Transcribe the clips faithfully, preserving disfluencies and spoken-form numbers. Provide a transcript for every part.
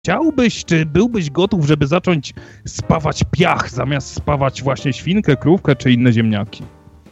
chciałbyś, czy byłbyś gotów, żeby zacząć spawać piach, zamiast spawać właśnie świnkę, krówkę, czy inne ziemniaki?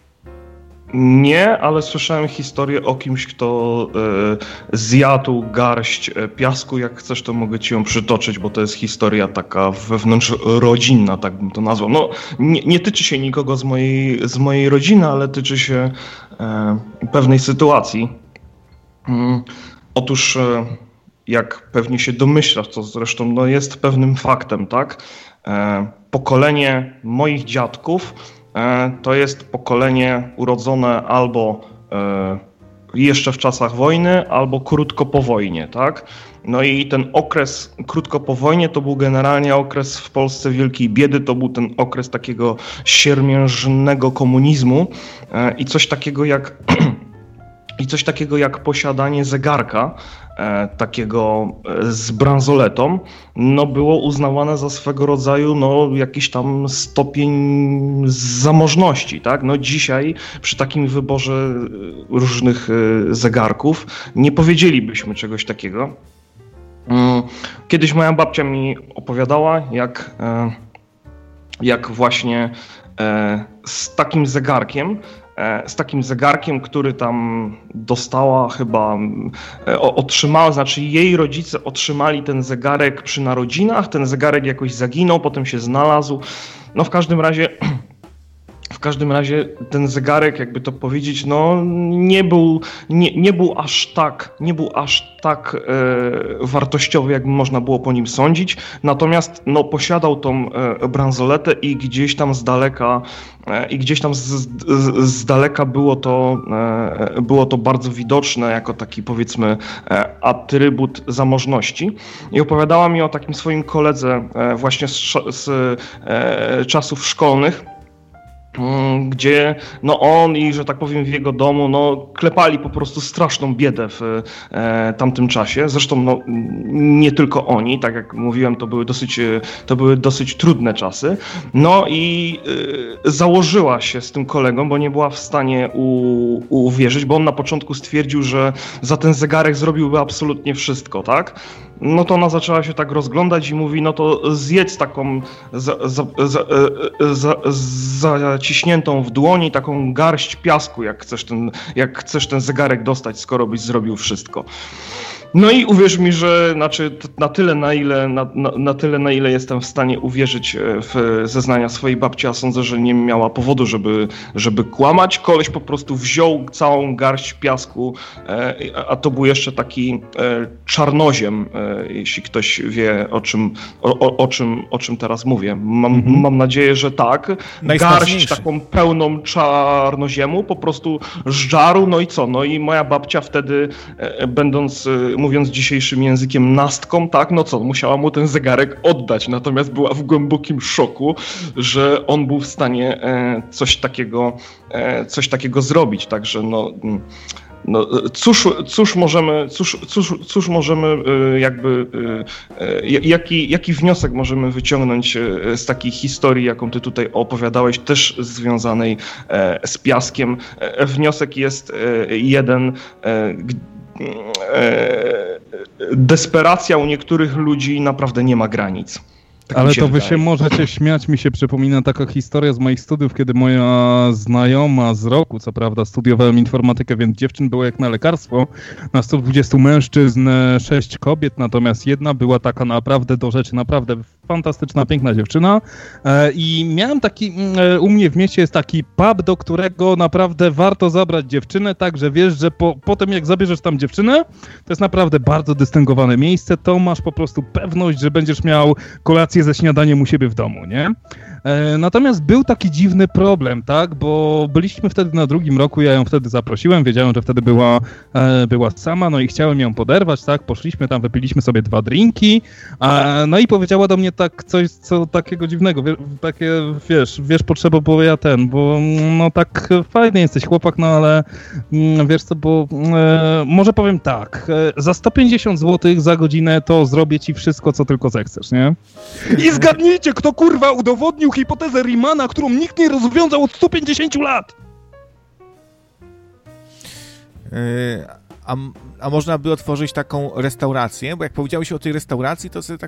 Nie, ale słyszałem historię o kimś, kto e, zjadł garść piasku. Jak chcesz, to mogę ci ją przytoczyć, bo to jest historia taka wewnątrzrodzinna, tak bym to nazwał. No, nie, nie tyczy się nikogo z mojej, z mojej rodziny, ale tyczy się e, pewnej sytuacji. Mm, otóż, e, jak pewnie się domyślasz, to zresztą no, jest pewnym faktem, tak? E, pokolenie moich dziadków to jest pokolenie urodzone albo jeszcze w czasach wojny, albo krótko po wojnie, tak? No i ten okres krótko po wojnie to był generalnie okres w Polsce wielkiej biedy, to był ten okres takiego siermiężnego komunizmu i coś takiego jak i coś takiego jak posiadanie zegarka, e, takiego z bransoletą, no było uznawane za swego rodzaju no, jakiś tam stopień zamożności, tak? No dzisiaj przy takim wyborze różnych zegarków nie powiedzielibyśmy czegoś takiego. Kiedyś moja babcia mi opowiadała, jak, jak właśnie z takim zegarkiem z takim zegarkiem, który tam dostała chyba, otrzymała, znaczy jej rodzice otrzymali ten zegarek przy narodzinach, ten zegarek jakoś zaginął, potem się znalazł. No w każdym razie, w każdym razie ten zegarek, jakby to powiedzieć, no nie był, nie, nie był aż tak, nie był aż tak e, wartościowy, jakby można było po nim sądzić, natomiast no posiadał tą e, bransoletę i gdzieś tam z daleka i gdzieś tam z, z, z daleka było to, e, było to bardzo widoczne jako taki, powiedzmy, e, atrybut zamożności. I opowiadała mi o takim swoim koledze e, właśnie z, z e, czasów szkolnych, gdzie no on i, że tak powiem, w jego domu no, klepali po prostu straszną biedę w e, tamtym czasie. Zresztą no, nie tylko oni, tak jak mówiłem, to były dosyć, to były dosyć trudne czasy. No i e, założyła się z tym kolegą, bo nie była w stanie u, uwierzyć, bo on na początku stwierdził, że za ten zegarek zrobiłby absolutnie wszystko, tak? No to ona zaczęła się tak rozglądać i mówi, no to zjedz taką za, za, za, za, zaciśniętą w dłoni taką garść piasku, jak chcesz ten, jak chcesz ten zegarek dostać, skoro byś zrobił wszystko. No i uwierz mi, że znaczy na tyle, na ile, na, na, na tyle, na ile jestem w stanie uwierzyć w zeznania swojej babci, a sądzę, że nie miała powodu, żeby, żeby kłamać. Koleś po prostu wziął całą garść piasku, a to był jeszcze taki czarnoziem, jeśli ktoś wie, o czym, o, o czym, o czym teraz mówię. Mam, mhm. mam nadzieję, że tak. Garść taką pełną czarnoziemu po prostu żarł, no i co? No i moja babcia wtedy, będąc, mówiąc dzisiejszym językiem, nastką, tak, no co, musiała mu ten zegarek oddać, natomiast była w głębokim szoku, że on był w stanie e, coś takiego, e, coś takiego zrobić, także no... No, cóż, cóż możemy, cóż, cóż, cóż możemy jakby, jaki, jaki wniosek możemy wyciągnąć z takiej historii, jaką ty tutaj opowiadałeś, też związanej z piaskiem? Wniosek jest jeden. Desperacja u niektórych ludzi naprawdę nie ma granic. Tak Ale to wy wydaje. się możecie śmiać, mi się przypomina taka historia z moich studiów, kiedy moja znajoma z roku, co prawda studiowałem informatykę, więc dziewczyn było jak na lekarstwo, na sto dwudziestu mężczyzn, sześć kobiet, natomiast jedna była taka naprawdę do rzeczy, naprawdę fantastyczna, piękna dziewczyna i miałem taki, u mnie w mieście jest taki pub, do którego naprawdę warto zabrać dziewczynę, tak, że wiesz, że po, potem jak zabierzesz tam dziewczynę, to jest naprawdę bardzo dystyngowane miejsce, to masz po prostu pewność, że będziesz miał kolację ze śniadaniem u siebie w domu, nie? E, natomiast był taki dziwny problem, tak? Bo byliśmy wtedy na drugim roku, ja ją wtedy zaprosiłem, wiedziałem, że wtedy była, e, była sama, no i chciałem ją poderwać, tak? Poszliśmy tam, wypiliśmy sobie dwa drinki, a, no i powiedziała do mnie tak coś, co takiego dziwnego, wie, takie, wiesz, wiesz, potrzeba, bo ja ten, bo no tak fajny jesteś chłopak, no ale wiesz co, bo e, może powiem tak, e, za sto pięćdziesiąt złotych za godzinę to zrobię ci wszystko, co tylko zechcesz, nie? I zgadnijcie, kto kurwa udowodnił hipotezę Riemanna, którą nikt nie rozwiązał od stu pięćdziesięciu lat. Yy, a, a można by otworzyć taką restaurację, bo jak powiedziałeś o tej restauracji, to sobie tak